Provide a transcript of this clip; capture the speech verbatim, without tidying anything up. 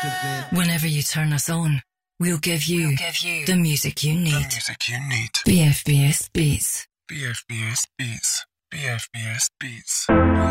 Whenever you turn us on, we'll give you, we'll give you the music you need. The music you need. B F B S Beats. B F B S Beats. B F B S Beats.